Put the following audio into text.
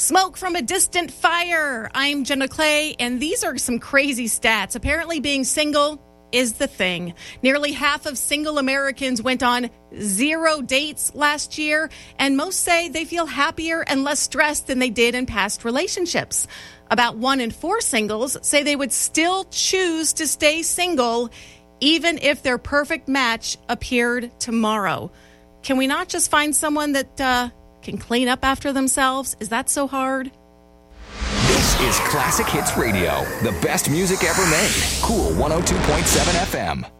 Smoke from a distant fire. I'm Jenna Clay, and these are some crazy stats. Apparently, being single is the thing. Nearly half of single Americans went on 0 dates last year, and most say they feel happier and less stressed than they did in past relationships. About 1 in 4 singles say they would still choose to stay single even if their perfect match appeared tomorrow. Can we not just find someone that can clean up after themselves? Is that so hard? This is Classic Hits Radio, the best music ever made. Cool 102.7 FM.